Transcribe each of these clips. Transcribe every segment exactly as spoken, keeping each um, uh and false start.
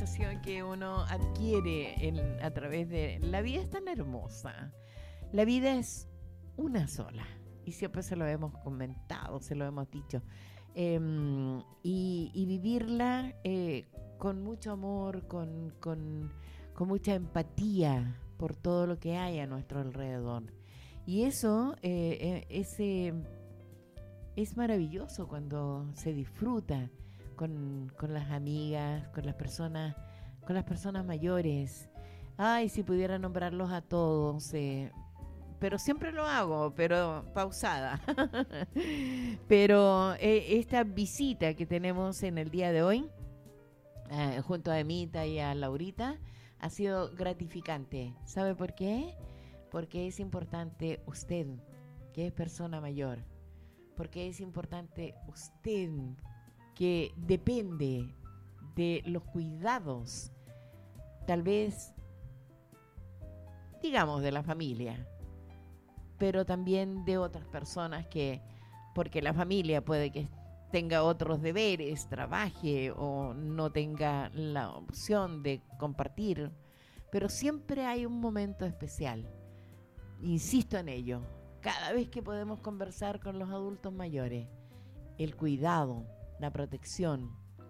sensación que uno adquiere en, a través de... La vida es tan hermosa. La vida es una sola. Y siempre se lo hemos comentado, se lo hemos dicho. Eh, y, y vivirla eh, con mucho amor, con, con, con mucha empatía por todo lo que hay a nuestro alrededor. Y eso eh, eh, ese, es maravilloso cuando se disfruta con, con las amigas, con las personas, con las personas mayores. Ay, si pudiera nombrarlos a todos, eh, pero siempre lo hago, pero pausada. Pero eh, esta visita que tenemos en el día de hoy, eh, junto a Emita y a Laurita, ha sido gratificante. ¿Sabe por qué? Porque es importante usted, que es persona mayor, porque es importante usted, que depende de los cuidados, tal vez, digamos, de la familia, pero también de otras personas que, porque la familia puede que tenga otros deberes, trabaje o no tenga la opción de compartir, pero siempre hay un momento especial. Insisto en ello, cada vez que podemos conversar con los adultos mayores, el cuidado, la protección,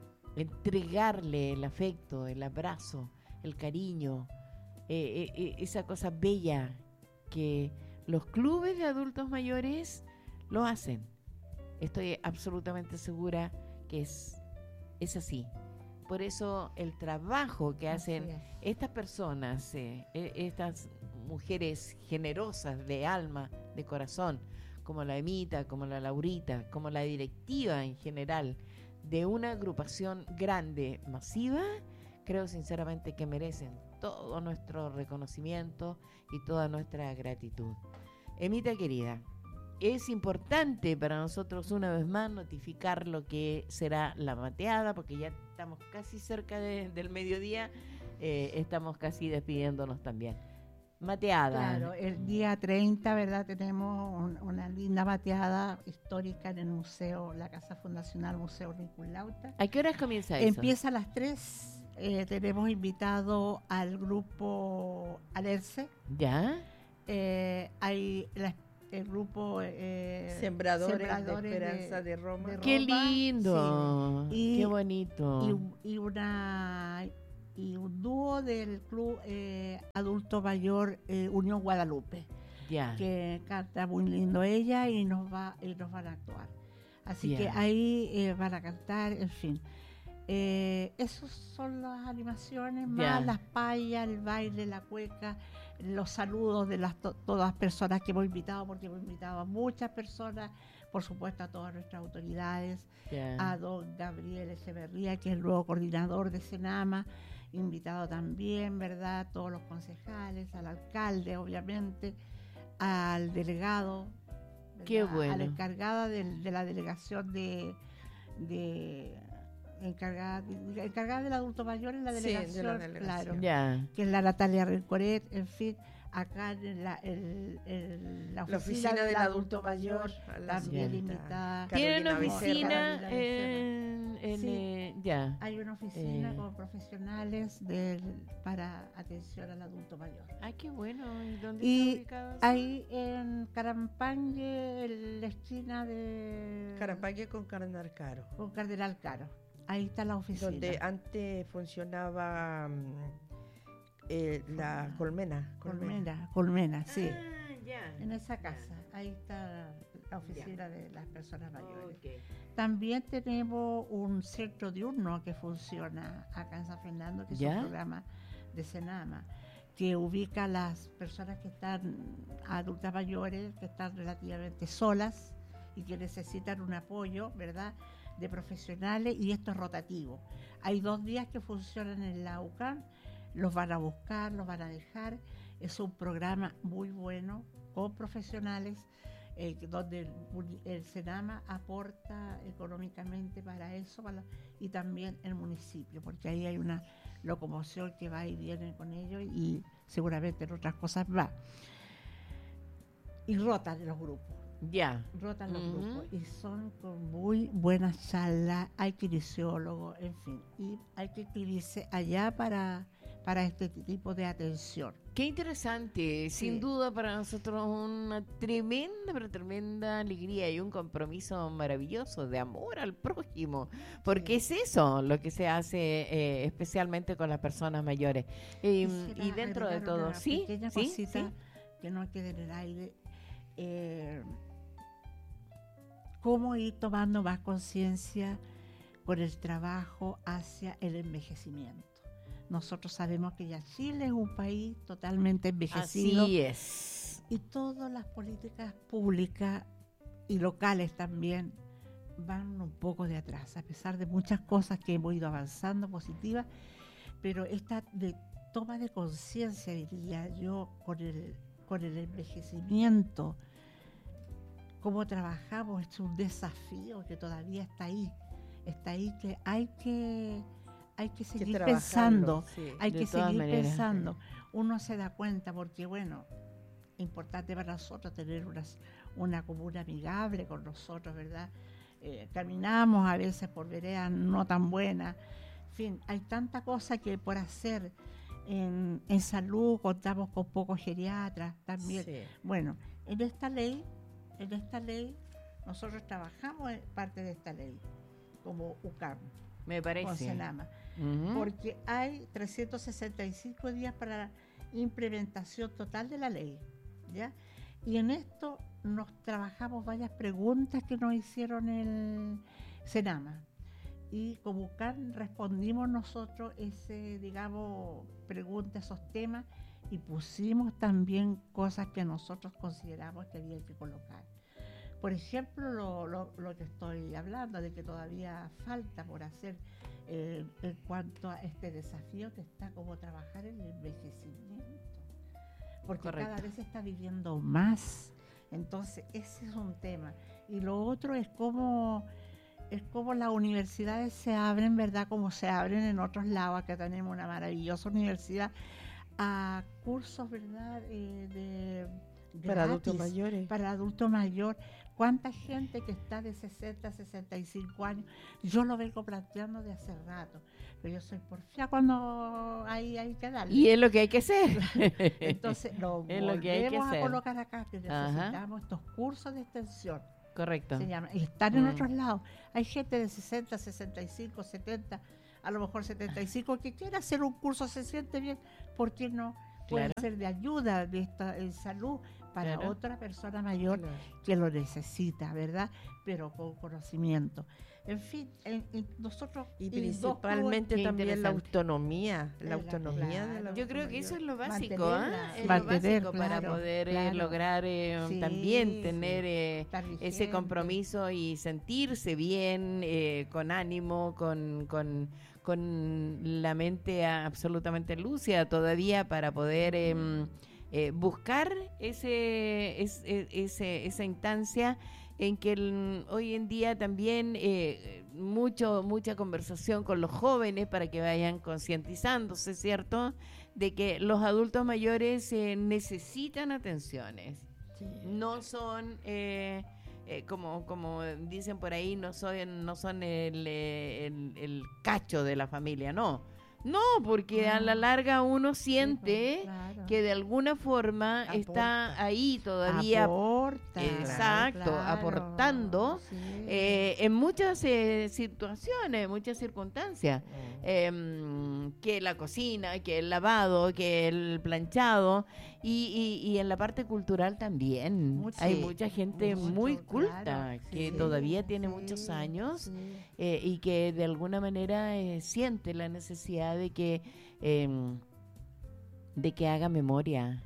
entregarle el afecto, el abrazo, el cariño, eh, eh, esa cosa bella que los clubes de adultos mayores lo hacen. Estoy absolutamente segura que es, es así. Por eso el trabajo que hacen estas personas, eh, estas mujeres generosas de alma, de corazón, como la Emita, como la Laurita, como la directiva en general de una agrupación grande, masiva, creo sinceramente que merecen todo nuestro reconocimiento y toda nuestra gratitud. Emita querida, es importante para nosotros una vez más notificar lo que será la mateada, porque ya estamos casi cerca de, del mediodía, eh, estamos casi despidiéndonos también. Mateada. Claro, el día treinta, ¿verdad? Tenemos un, una linda mateada histórica en el museo, la Casa Fundacional Museo Niculauta. ¿A qué horas comienza eso? Empieza a las tres, eh, tenemos invitado al grupo Alerce. ¿Ya? Eh, hay la, el grupo eh, Sembradores, Sembradores de Esperanza de, de Roma. de ¡Qué Roma, lindo! sí. Y, ¡qué bonito! Y, y una... y un dúo del club eh, adulto mayor eh, Unión Guadalupe, ya, que canta muy lindo ella y nos va y nos van a actuar. Así ya. que ahí eh, van a cantar, en fin. Eh, esas son las animaciones, más ya. las payas, el baile, la cueca, los saludos de las to- todas las personas que hemos invitado, porque hemos invitado a muchas personas, por supuesto a todas nuestras autoridades, ya. a don Gabriel Echeverría, que es el nuevo coordinador de Senama, invitado también, ¿verdad? Todos los concejales, al alcalde, obviamente, al delegado, ¿verdad? Qué bueno. A la encargada de, de la delegación de, de encargada, de, encargada del adulto mayor en la delegación, sí, de la delegación. claro, Ya. que es la Natalia Rencoret, en fin, acá en la, el, el, la, oficina la oficina del, del adulto, adulto mayor, mayor, también invitada. ¿Tienen Carolina oficina Becerra. en, en Sí. eh, ya? Hay una oficina Eh. con profesionales del, para atención al adulto mayor. Ay, qué bueno. ¿Y dónde Y está ubicado? ahí en Carampañe, en la esquina de Carampague con Cardenal Caro, con Cardenal Caro. Ahí está la oficina. donde antes funcionaba mm, eh, la colmena. Colmena, Colmena, sí. Ah, ya. En esa casa, ahí está la oficina de las personas mayores. Okay. También tenemos un centro diurno que funciona acá en San Fernando, que es ¿Ya? un programa de Senama, que ubica a las personas que están, adultas mayores, que están relativamente solas y que necesitan un apoyo, ¿verdad?, de profesionales, y esto es rotativo. Hay dos días que funcionan en la U C A M, los van a buscar, los van a dejar. Es un programa muy bueno con profesionales, eh, donde el, el Senama aporta económicamente para eso, para, y también el municipio, porque ahí hay una locomoción que va y viene con ellos, y seguramente en otras cosas va. Y rotan los grupos. Ya. rotan los Ujú. grupos y son con muy buenas charlas, hay kinesiólogos, en fin, y hay que inscribirse allá para, para este tipo de atención. Qué interesante, sin Sí. duda para nosotros una tremenda, pero tremenda alegría y un compromiso maravilloso de amor al prójimo, porque Sí. es eso lo que se hace eh, especialmente con las personas mayores. Eh, Quisiera y dentro de agregar todo, una ¿sí? pequeña ¿Sí? cosita ¿Sí? que no quede en el aire. Eh, cómo ir tomando más conciencia con el trabajo hacia el envejecimiento. Nosotros sabemos que ya Chile es un país totalmente envejecido Así es. y todas las políticas públicas y locales también van un poco de atrás, a pesar de muchas cosas que hemos ido avanzando positivas, pero esta de toma de conciencia, diría yo, con el, con el envejecimiento, cómo trabajamos, es un desafío que todavía está ahí, está ahí que hay que, hay que seguir que pensando, sí. hay De que todas seguir maneras, pensando. Uno se da cuenta porque, bueno, es importante para nosotros tener unas, una comuna amigable con nosotros, ¿verdad? Eh, caminamos a veces por veredas no tan buenas. En fin, hay tanta cosa que por hacer. En, en salud contamos con pocos geriatras también. Sí. Bueno, en esta ley, en esta ley, nosotros trabajamos en parte de esta ley, como U C A M, Me con parece. Senama, Ujú. porque hay trescientos sesenta y cinco días para la implementación total de la ley, ¿ya? Y en esto nos trabajamos varias preguntas que nos hicieron el Senama. Y como U C A M respondimos nosotros ese, digamos, preguntas, esos temas, y pusimos también cosas que nosotros consideramos que había que colocar. Por ejemplo, lo, lo, lo que estoy hablando, de que todavía falta por hacer eh, en cuanto a este desafío que está como trabajar en el envejecimiento. Porque Correcto. cada vez se está viviendo más. Entonces, ese es un tema. Y lo otro es cómo, es cómo las universidades se abren, ¿verdad? Como se abren en otros lados. Acá tenemos una maravillosa universidad a cursos, ¿verdad? Eh, de Para gratis, adultos mayores. para adulto mayor. ¿Cuánta gente que está de sesenta, sesenta y cinco años? Yo lo vengo planteando de hace rato, pero yo soy porfía cuando hay, hay que darle. Y es lo que hay que hacer. Entonces lo Es lo que hay que volvemos a hacer. colocar acá, que Ajá. necesitamos estos cursos de extensión. Correcto. Se llama, y están en Mm. otros lados. Hay gente de sesenta, sesenta y cinco, setenta, a lo mejor setenta y cinco, que quiere hacer un curso, se siente bien, ¿por qué no? Puede Claro. ser de ayuda de esta, en salud para Claro. otra persona mayor Claro. que lo necesita, ¿verdad? Pero con conocimiento. En fin, en- en nosotros... Y y dos principalmente Qué también la interesante. autonomía, la La- autonomía de claro. la Yo creo que eso es lo básico, Mantenerla. ¿ah? Es Mantener, lo básico para claro, poder eh, claro. lograr eh, Sí, también tener eh, estar ese vigente. compromiso y sentirse bien, eh, con ánimo, con, con, con la mente absolutamente lúcida todavía para poder em, eh, buscar ese, es- e- ese, esa instancia en que el- hoy en día también eh, mucho mucha conversación con los jóvenes para que vayan concientizándose, ¿cierto?, de que los adultos mayores eh, necesitan atenciones. Sí. No son eh, eh, como como dicen por ahí, no son no son el, eh, el, el cacho de la familia, no. No, porque a la No. larga uno Sí, siente pues, claro. que de alguna forma Aporta. está ahí todavía, Aporta, exacto, claro, aportando, sí. eh, en muchas eh, situaciones, muchas circunstancias, Mm. em, que la cocina, que el lavado, que el planchado, y, y, y en la parte cultural también. Mucho, Hay sí, mucha gente mucho, muy culta claro, que sí, todavía tiene sí, muchos años sí. eh, y que de alguna manera eh, siente la necesidad de que em, de que haga memoria.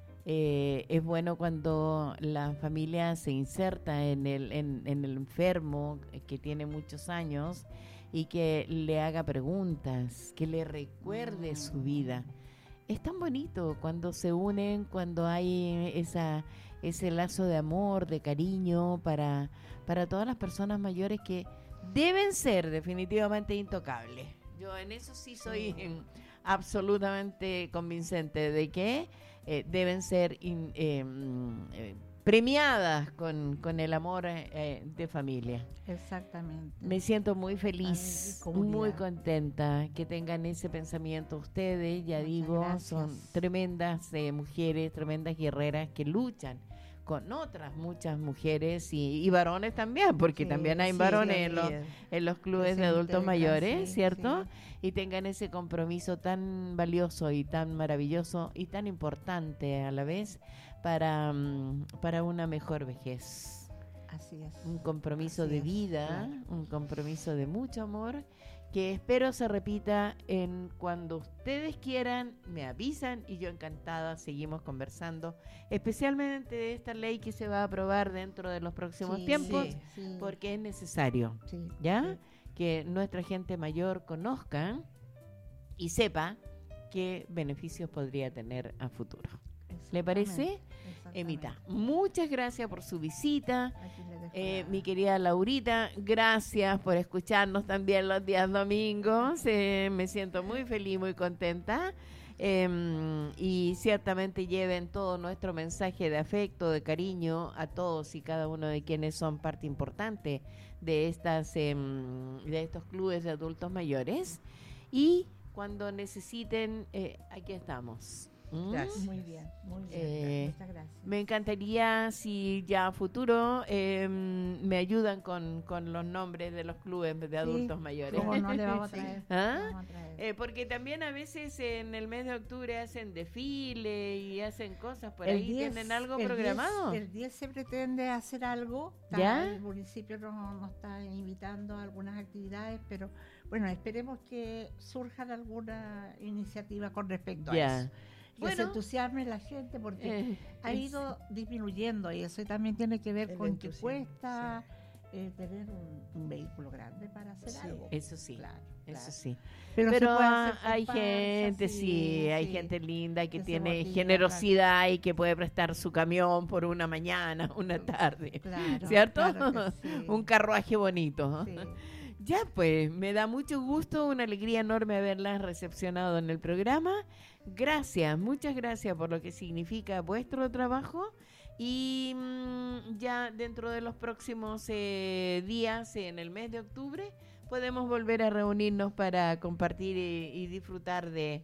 Eh, es bueno cuando la familia se inserta en el, en, en el enfermo eh, que tiene muchos años y que le haga preguntas, que le recuerde su vida. Es tan bonito cuando se unen, cuando hay esa, ese lazo de amor, de cariño para, para todas las personas mayores que deben ser definitivamente intocables. Yo en eso sí soy em, absolutamente convincente de que eh, deben ser in- em, eh, premiadas con, con el amor eh, de familia. Exactamente. Me siento muy feliz, Familia y muy comunidad. contenta que tengan ese pensamiento ustedes. Ya Muchas digo, gracias. son tremendas eh, mujeres, tremendas guerreras que luchan con otras muchas mujeres y, y varones también, porque Sí, también hay sí, varones sí, en los, bien. en los clubes se de adultos integran, mayores, sí, ¿cierto? sí. Y tengan ese compromiso tan valioso y tan maravilloso y tan importante a la vez para, mm, para una mejor vejez. Así es. Un compromiso Así de es, vida, claro. un compromiso de mucho amor, que espero se repita en cuando ustedes quieran, me avisan y yo encantada seguimos conversando, especialmente de esta ley que se va a aprobar dentro de los próximos Sí, tiempos, sí, sí, porque es necesario, sí, ¿ya? sí. Que nuestra gente mayor conozca y sepa qué beneficios podría tener a futuro. ¿Le parece? Exactamente, Emita, exactamente. muchas gracias por su visita. Aquí le dejo Eh, la- mi querida Laurita, gracias por escucharnos también los días domingos. Eh, me siento muy feliz, muy contenta. Eh, y ciertamente lleven todo nuestro mensaje de afecto, de cariño a todos y cada uno de quienes son parte importante de estas em, de estos clubes de adultos mayores. Y cuando necesiten, eh, aquí estamos. ¿Mm? Gracias. Muy bien, muy bien. Eh, Muchas gracias. Me encantaría si ya a futuro eh, me ayudan con, con los nombres de los clubes de adultos Sí, mayores. ¿cómo no le vamos a Sí. traer? ¿Ah? Le vamos a traer. Eh, porque también a veces en el mes de octubre hacen desfile y hacen cosas por El ahí. diez, ¿Tienen algo el programado? diez, el diez se pretende hacer algo. Está- ¿Ya? El municipio nos, nos está invitando a algunas actividades, pero bueno, esperemos que surjan alguna iniciativa con respecto a Ya. eso. Que se Bueno, entusiasme la gente porque eh, ha es- ido disminuyendo y eso también tiene que ver El con que entusiasmo, cuesta eh, tener un, un vehículo grande para hacer Sí. algo. Eso sí, Claro, eso claro. sí. Pero, se Pero puede ah, hacer hay comparsas, gente, sí, hay sí. gente linda que que se tiene motiva, generosidad y que puede prestar su camión por una mañana, una tarde. Claro, ¿Cierto? claro que sí. Un carruaje bonito. Sí. Ya pues, me da mucho gusto, una alegría enorme haberlas recepcionado en el programa. Gracias, muchas gracias por lo que significa vuestro trabajo. Y mm, ya dentro de los próximos eh, días, en el mes de octubre, podemos volver a reunirnos para compartir y, y disfrutar de...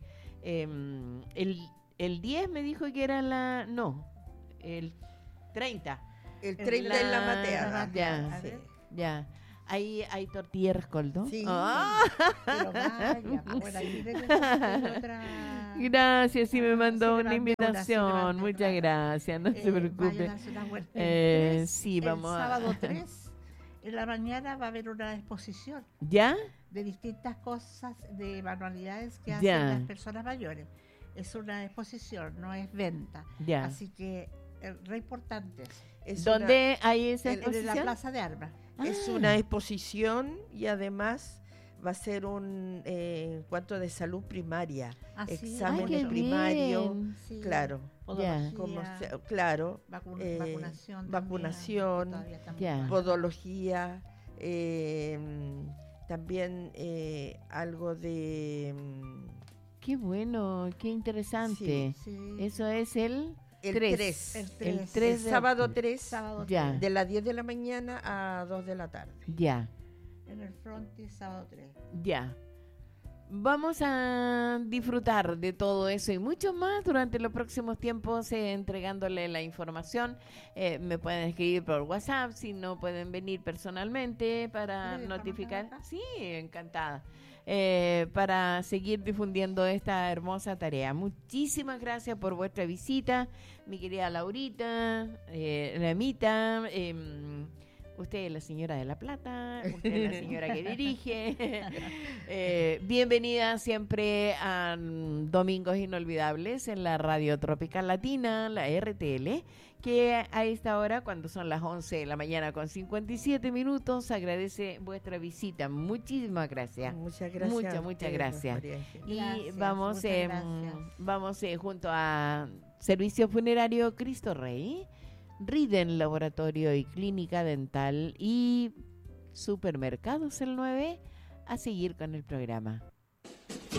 em, el, el diez me dijo que era la... No, el treinta. El En treinta en la la- mateada. ya, A sí. ver. Ya. Ahí hay tortilla rescoldo. Sí. Ah, Pero vaya, bueno, aquí le necesito otra. gracias, sí me Ah, mandó sí le una mandé una, sí le invitación. mandé, Muchas claro. gracias, no se Eh, vayan preocupe. a hacer una vuelta. El Eh, tres, sí, vamos el a- sábado tres, en la mañana va a haber una exposición ¿Ya? de distintas cosas, de manualidades que Ya. hacen las personas mayores. Es una exposición, no es venta. Ya. Así que es re importante. eso. Es ¿Dónde hay esa el- En la exposición? Plaza de Armas. una, es Ah. una exposición y además va a ser un eh, en cuanto de salud primaria. Así, Examen Ay, qué de primario, bien. Sí, claro. podología, Como se- claro, vacu- eh, vacunación. también, vacunación, que todavía estamos Ya. más- podología, eh, también eh, algo de mm, Qué bueno, qué interesante. Sí, Eso es el el tres. tres. el El tres, tres El de sábado octubre. tres, sábado Ya. tres, de las diez de la mañana a dos de la tarde. Ya, en el frontis sábado tres. ya. Vamos a disfrutar de todo eso y mucho más durante los próximos tiempos, eh, entregándole la información. Eh, me pueden escribir por WhatsApp, si no pueden venir personalmente para ¿Quieres notificar. informar acá? Sí, encantada. Eh, para seguir difundiendo esta hermosa tarea. Muchísimas gracias por vuestra visita, mi querida Laurita, eh, Ramita. em, Usted es la señora de La Plata, usted es la señora que dirige. Eh, bienvenida siempre a mm, Domingos Inolvidables en la Radio Tropical Latina, la R T L, que a esta hora, cuando son las once de la mañana con cincuenta y siete minutos, agradece vuestra visita. Muchísimas gracias. Muchas gracias. Muchas, a muchas ustedes, gracias. María Ángela. Y Gracias, vamos, muchas eh, gracias. vamos eh, junto a Servicio Funerario Cristo Rey, Riden Laboratorio y Clínica Dental y Supermercados El nueve a seguir con el programa.